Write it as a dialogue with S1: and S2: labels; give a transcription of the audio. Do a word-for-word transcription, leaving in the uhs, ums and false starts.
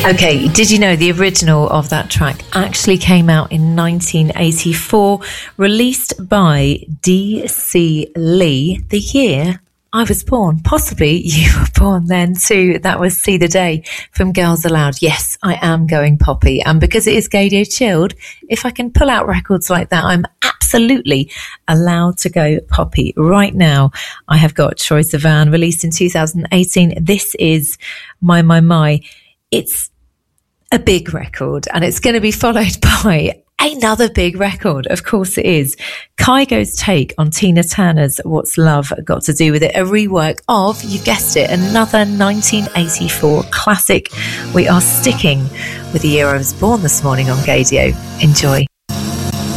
S1: Okay, did you know the original of that track actually came out in nineteen eighty-four, released by D C Lee, the year I was born. Possibly you were born then too. That was See the Day from Girls Aloud. Yes, I am going poppy. And because it is Gaydio Chilled, if I can pull out records like that, I'm absolutely allowed to go poppy. Right now, I have got Troye Sivan, released in two thousand eighteen. This is My, My, My. It's a big record, and it's going to be followed by another big record. Of course it is. Kygo's take on Tina Turner's What's Love Got to Do with It? A rework of, you guessed it, another nineteen eighty-four classic. We are sticking with the year I was born this morning on Gaydio. Enjoy.